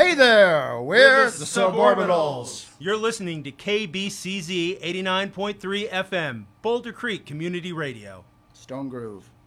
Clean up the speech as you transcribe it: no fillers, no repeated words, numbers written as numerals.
Hey there, we're the Suborbitals. You're listening to KBCZ 89.3 FM, Boulder Creek Community Radio. Stone Groove.